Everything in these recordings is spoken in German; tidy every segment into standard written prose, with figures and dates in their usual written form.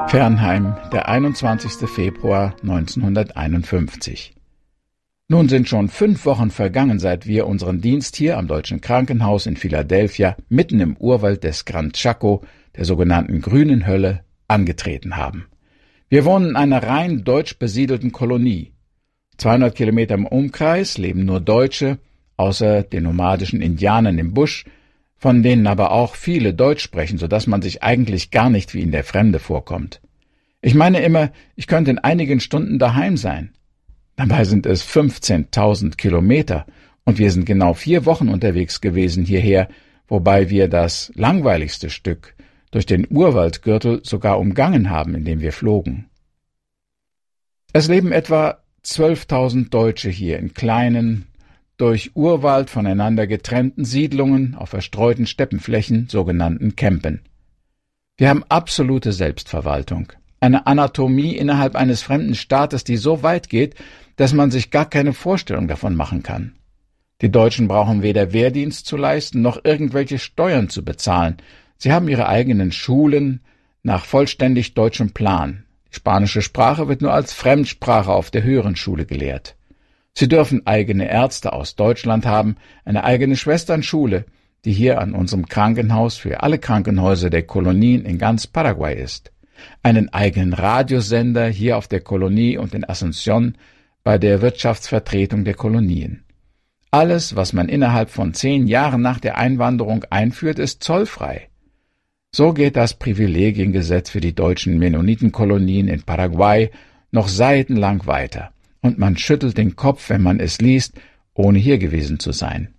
Fernheim, der 21. Februar 1951. Nun sind schon 5 Wochen vergangen, seit wir unseren Dienst hier am Deutschen Krankenhaus in Philadelphia, mitten im Urwald des Gran Chaco, der sogenannten Grünen Hölle, angetreten haben. Wir wohnen in einer rein deutsch besiedelten Kolonie. 200 Kilometer im Umkreis leben nur Deutsche, außer den nomadischen Indianern im Busch, von denen aber auch viele Deutsch sprechen, sodass man sich eigentlich gar nicht wie in der Fremde vorkommt. Ich meine immer, ich könnte in einigen Stunden daheim sein. Dabei sind es 15.000 Kilometer und wir sind genau 4 Wochen unterwegs gewesen hierher, wobei wir das langweiligste Stück durch den Urwaldgürtel sogar umgangen haben, indem wir flogen. Es leben etwa 12.000 Deutsche hier in kleinen, durch Urwald voneinander getrennten Siedlungen auf verstreuten Steppenflächen, sogenannten Campen. Wir haben absolute Selbstverwaltung, eine Anatomie innerhalb eines fremden Staates, die so weit geht, dass man sich gar keine Vorstellung davon machen kann. Die Deutschen brauchen weder Wehrdienst zu leisten, noch irgendwelche Steuern zu bezahlen. Sie haben ihre eigenen Schulen nach vollständig deutschem Plan. Die spanische Sprache wird nur als Fremdsprache auf der höheren Schule gelehrt. Sie dürfen eigene Ärzte aus Deutschland haben, eine eigene Schwesternschule, die hier an unserem Krankenhaus für alle Krankenhäuser der Kolonien in ganz Paraguay ist, einen eigenen Radiosender hier auf der Kolonie und in Asunción bei der Wirtschaftsvertretung der Kolonien. Alles, was man innerhalb von 10 Jahren nach der Einwanderung einführt, ist zollfrei. So geht das Privilegiengesetz für die deutschen Mennonitenkolonien in Paraguay noch seitenlang weiter. Und man schüttelt den Kopf, wenn man es liest, ohne hier gewesen zu sein.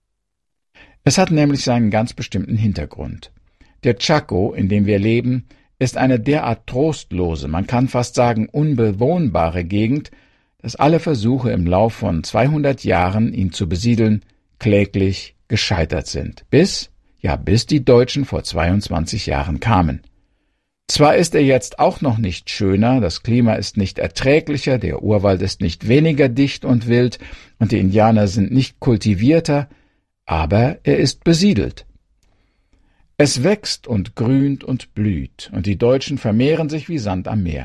Es hat nämlich seinen ganz bestimmten Hintergrund. Der Chaco, in dem wir leben, ist eine derart trostlose, man kann fast sagen unbewohnbare Gegend, dass alle Versuche im Lauf von 200 Jahren, ihn zu besiedeln, kläglich gescheitert sind. Bis die Deutschen vor 22 Jahren kamen. Zwar ist er jetzt auch noch nicht schöner, das Klima ist nicht erträglicher, der Urwald ist nicht weniger dicht und wild und die Indianer sind nicht kultivierter, aber er ist besiedelt. Es wächst und grünt und blüht, und die Deutschen vermehren sich wie Sand am Meer.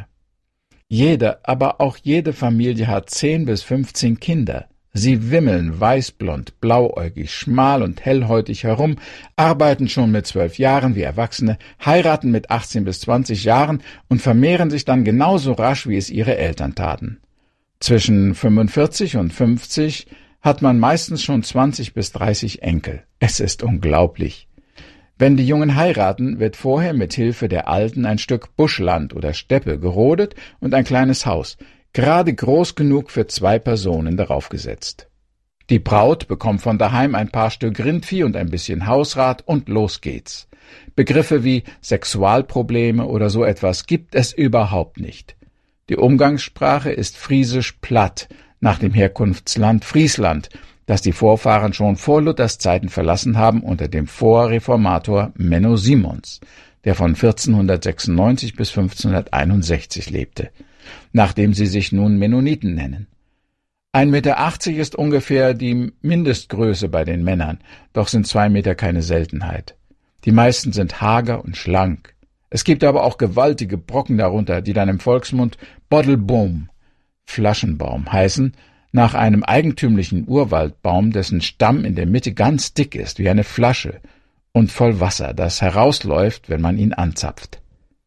Jede, aber auch jede Familie hat 10 bis 15 Kinder. Sie wimmeln weißblond, blauäugig, schmal und hellhäutig herum, arbeiten schon mit 12 Jahren wie Erwachsene, heiraten mit 18 bis 20 Jahren und vermehren sich dann genauso rasch, wie es ihre Eltern taten. Zwischen 45 und 50 hat man meistens schon 20 bis 30 Enkel. Es ist unglaublich. Wenn die Jungen heiraten, wird vorher mit Hilfe der Alten ein Stück Buschland oder Steppe gerodet und ein kleines Haus, gerade groß genug für 2 Personen, darauf gesetzt. Die Braut bekommt von daheim ein paar Stück Rindvieh und ein bisschen Hausrat und los geht's. Begriffe wie Sexualprobleme oder so etwas gibt es überhaupt nicht. Die Umgangssprache ist friesisch platt, nach dem Herkunftsland Friesland, das die Vorfahren schon vor Luthers Zeiten verlassen haben unter dem Vorreformator Menno Simons, der von 1496 bis 1561 lebte, nachdem sie sich nun Mennoniten nennen. 1,80 Meter ist ungefähr die Mindestgröße bei den Männern, doch sind 2 Meter keine Seltenheit. Die meisten sind hager und schlank. Es gibt aber auch gewaltige Brocken darunter, die dann im Volksmund Bottleboom, Flaschenbaum, heißen, nach einem eigentümlichen Urwaldbaum, dessen Stamm in der Mitte ganz dick ist wie eine Flasche und voll Wasser, das herausläuft, wenn man ihn anzapft.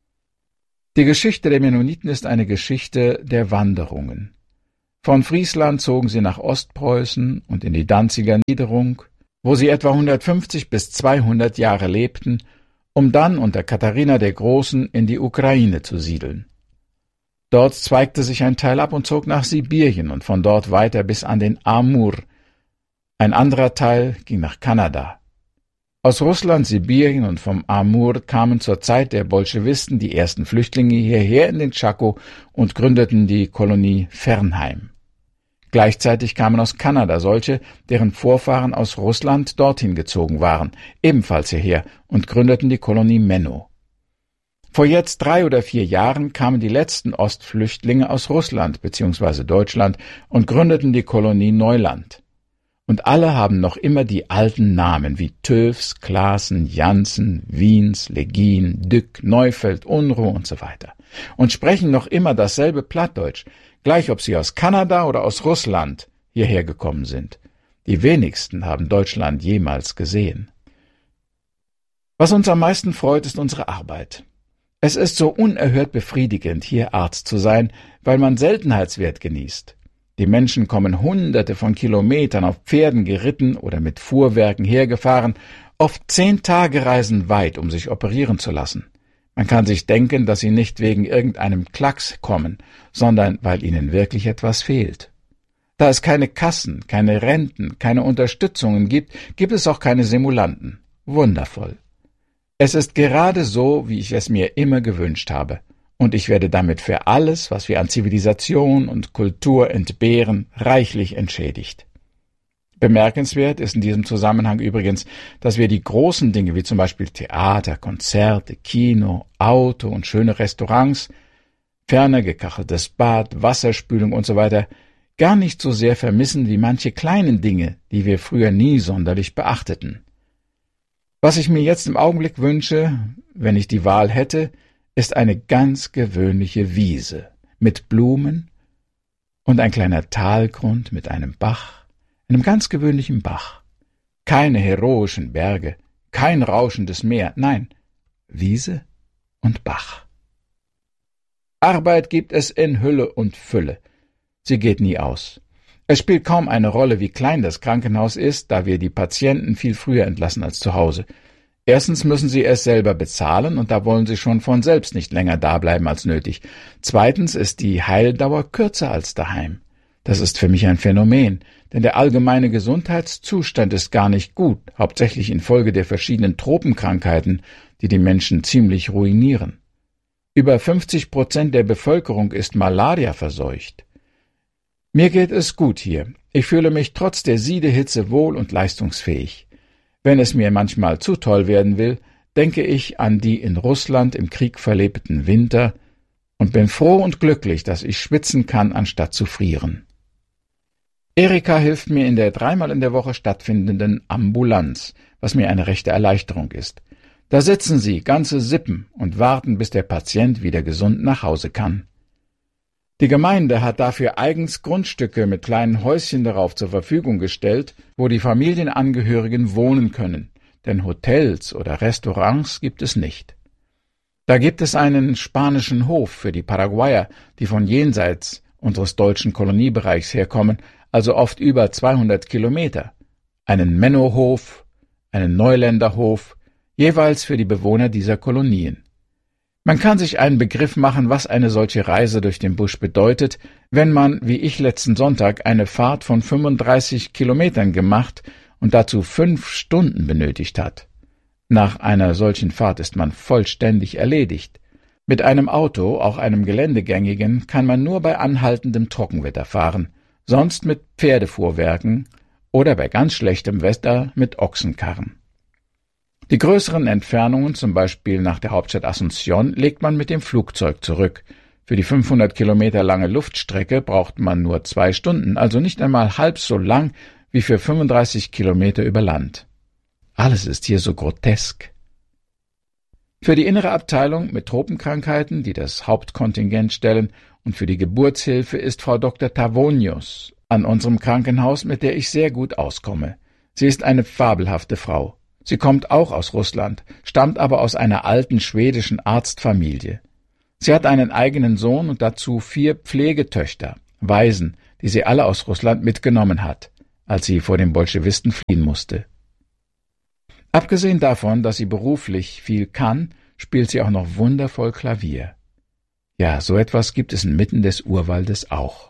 Die Geschichte der Mennoniten ist eine Geschichte der Wanderungen. Von Friesland zogen sie nach Ostpreußen und in die Danziger Niederung, wo sie etwa 150 bis 200 Jahre lebten, um dann unter Katharina der Großen in die Ukraine zu siedeln. Dort zweigte sich ein Teil ab und zog nach Sibirien und von dort weiter bis an den Amur. Ein anderer Teil ging nach Kanada. Aus Russland, Sibirien und vom Amur kamen zur Zeit der Bolschewisten die ersten Flüchtlinge hierher in den Chaco und gründeten die Kolonie Fernheim. Gleichzeitig kamen aus Kanada solche, deren Vorfahren aus Russland dorthin gezogen waren, ebenfalls hierher und gründeten die Kolonie Menno. Vor jetzt 3 oder 4 Jahren kamen die letzten Ostflüchtlinge aus Russland bzw. Deutschland und gründeten die Kolonie Neuland. Und alle haben noch immer die alten Namen wie Tövs, Klaassen, Janssen, Wiens, Legin, Dück, Neufeld, Unruh und so weiter. Und sprechen noch immer dasselbe Plattdeutsch, gleich ob sie aus Kanada oder aus Russland hierher gekommen sind. Die wenigsten haben Deutschland jemals gesehen. Was uns am meisten freut, ist unsere Arbeit. Es ist so unerhört befriedigend, hier Arzt zu sein, weil man Seltenheitswert genießt. Die Menschen kommen Hunderte von Kilometern auf Pferden geritten oder mit Fuhrwerken hergefahren, oft 10 Tagereisen weit, um sich operieren zu lassen. Man kann sich denken, dass sie nicht wegen irgendeinem Klacks kommen, sondern weil ihnen wirklich etwas fehlt. Da es keine Kassen, keine Renten, keine Unterstützungen gibt, gibt es auch keine Simulanten. Wundervoll. Es ist gerade so, wie ich es mir immer gewünscht habe. Und ich werde damit für alles, was wir an Zivilisation und Kultur entbehren, reichlich entschädigt. Bemerkenswert ist in diesem Zusammenhang übrigens, dass wir die großen Dinge wie zum Beispiel Theater, Konzerte, Kino, Auto und schöne Restaurants, ferner gekacheltes Bad, Wasserspülung und so weiter gar nicht so sehr vermissen wie manche kleinen Dinge, die wir früher nie sonderlich beachteten. Was ich mir jetzt im Augenblick wünsche, wenn ich die Wahl hätte, ist eine ganz gewöhnliche Wiese mit Blumen und ein kleiner Talgrund mit einem Bach, einem ganz gewöhnlichen Bach. Keine heroischen Berge, kein rauschendes Meer, nein, Wiese und Bach. Arbeit gibt es in Hülle und Fülle. Sie geht nie aus. Es spielt kaum eine Rolle, wie klein das Krankenhaus ist, da wir die Patienten viel früher entlassen als zu Hause. Erstens müssen sie es selber bezahlen, und da wollen sie schon von selbst nicht länger dableiben als nötig. Zweitens ist die Heildauer kürzer als daheim. Das ist für mich ein Phänomen, denn der allgemeine Gesundheitszustand ist gar nicht gut, hauptsächlich infolge der verschiedenen Tropenkrankheiten, die die Menschen ziemlich ruinieren. Über 50% der Bevölkerung ist Malaria verseucht. Mir geht es gut hier. Ich fühle mich trotz der Siedehitze wohl und leistungsfähig. Wenn es mir manchmal zu toll werden will, denke ich an die in Russland im Krieg verlebten Winter und bin froh und glücklich, dass ich schwitzen kann, anstatt zu frieren. Erika hilft mir in der 3-mal in der Woche stattfindenden Ambulanz, was mir eine rechte Erleichterung ist. Da sitzen sie, ganze Sippen, und warten, bis der Patient wieder gesund nach Hause kann. Die Gemeinde hat dafür eigens Grundstücke mit kleinen Häuschen darauf zur Verfügung gestellt, wo die Familienangehörigen wohnen können, denn Hotels oder Restaurants gibt es nicht. Da gibt es einen spanischen Hof für die Paraguayer, die von jenseits unseres deutschen Koloniebereichs herkommen, also oft über 200 Kilometer, einen Mennohof, einen Neuländerhof, jeweils für die Bewohner dieser Kolonien. Man kann sich einen Begriff machen, was eine solche Reise durch den Busch bedeutet, wenn man, wie ich letzten Sonntag, eine Fahrt von 35 Kilometern gemacht und dazu 5 Stunden benötigt hat. Nach einer solchen Fahrt ist man vollständig erledigt. Mit einem Auto, auch einem geländegängigen, kann man nur bei anhaltendem Trockenwetter fahren, sonst mit Pferdefuhrwerken oder bei ganz schlechtem Wetter mit Ochsenkarren. Die größeren Entfernungen, zum Beispiel nach der Hauptstadt Asunción, legt man mit dem Flugzeug zurück. Für die 500 Kilometer lange Luftstrecke braucht man nur 2 Stunden, also nicht einmal halb so lang wie für 35 Kilometer über Land. Alles ist hier so grotesk. Für die innere Abteilung mit Tropenkrankheiten, die das Hauptkontingent stellen, und für die Geburtshilfe ist Frau Dr. Tavonius an unserem Krankenhaus, mit der ich sehr gut auskomme. Sie ist eine fabelhafte Frau. Sie kommt auch aus Russland, stammt aber aus einer alten schwedischen Arztfamilie. Sie hat einen eigenen Sohn und dazu 4 Pflegetöchter, Waisen, die sie alle aus Russland mitgenommen hat, als sie vor den Bolschewisten fliehen musste. Abgesehen davon, dass sie beruflich viel kann, spielt sie auch noch wundervoll Klavier. Ja, so etwas gibt es inmitten des Urwaldes auch.